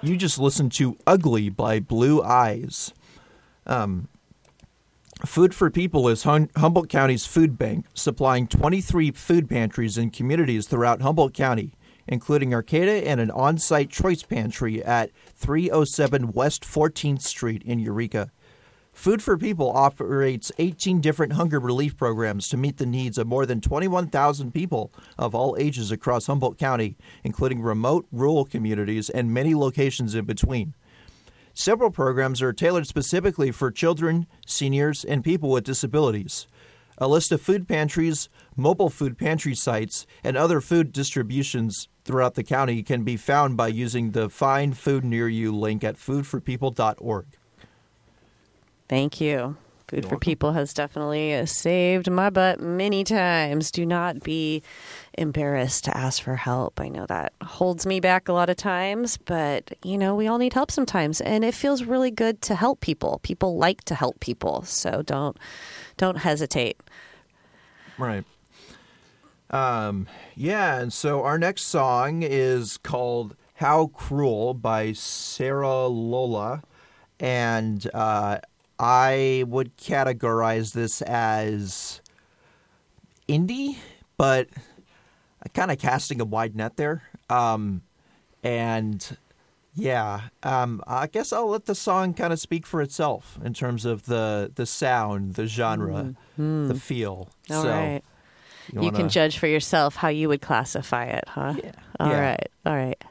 You just listened to Ugly by Blue Eyes. Food for People is Humboldt County's food bank, supplying 23 food pantries in communities throughout Humboldt County, including Arcata and an on-site choice pantry at 307 West 14th Street in Eureka. Food for People operates 18 different hunger relief programs to meet the needs of more than 21,000 people of all ages across Humboldt County, including remote, rural communities and many locations in between. Several programs are tailored specifically for children, seniors, and people with disabilities. A list of food pantries, mobile food pantry sites, and other food distributions throughout the county can be found by using the Find Food Near You link at foodforpeople.org. Thank you. Food for People has definitely saved my butt many times. Do not be embarrassed to ask for help. I know that holds me back a lot of times, but, we all need help sometimes. And it feels really good to help people. People like to help people. So don't hesitate. Right. And so our next song is called How Cruel by Sarah Lola. And I would categorize this as indie, but kind of casting a wide net there. I guess I'll let the song kind of speak for itself in terms of the sound, the genre, the feel. All right. You can judge for yourself how you would classify it, huh? Yeah. All right.